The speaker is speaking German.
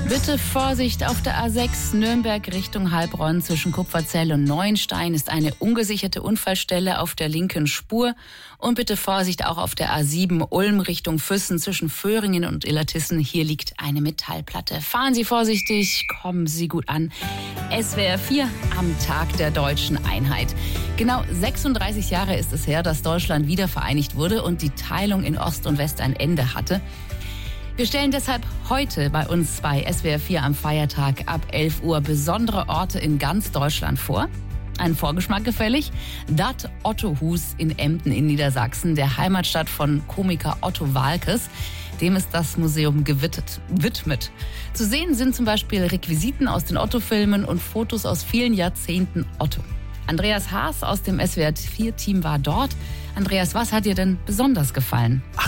Bitte Vorsicht auf der A6 Nürnberg Richtung Heilbronn zwischen Kupferzell und Neuenstein ist eine ungesicherte Unfallstelle auf der linken Spur. Und bitte Vorsicht auch auf der A7 Ulm Richtung Füssen zwischen Föhringen und Illertissen. Hier liegt eine Metallplatte. Fahren Sie vorsichtig, kommen Sie gut an. SWR 4 am Tag der deutschen Einheit. Genau 36 Jahre ist es her, dass Deutschland wiedervereinigt wurde und die Teilung in Ost und West ein Ende hatte. Wir stellen deshalb heute bei uns bei SWR 4 am Feiertag ab 11 Uhr besondere Orte in ganz Deutschland vor. Einen Vorgeschmack gefällig? Dat Ottohus in Emden in Niedersachsen, der Heimatstadt von Komiker Otto Waalkes. Dem ist das Museum gewidmet. Zu sehen sind zum Beispiel Requisiten aus den Otto-Filmen und Fotos aus vielen Jahrzehnten Otto. Andreas Haas aus dem SWR 4-Team war dort. Andreas, was hat dir denn besonders gefallen?